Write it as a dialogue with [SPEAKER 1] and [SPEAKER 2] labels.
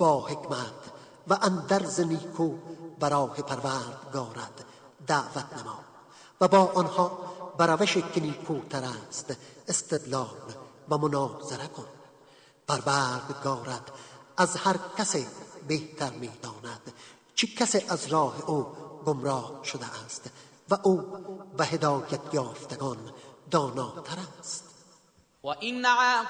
[SPEAKER 1] با حکمت و اندرز نیکو براه پروردگارت دعوت نما و با آنها بر روش که نیکوتر است استدلال و مناظره کن. پروردگارت از هر کس بهتر می‌داند چه کسی از راه او گمراه شده است و او به هدایت یافتگان داناتر است.
[SPEAKER 2] وَإِنْ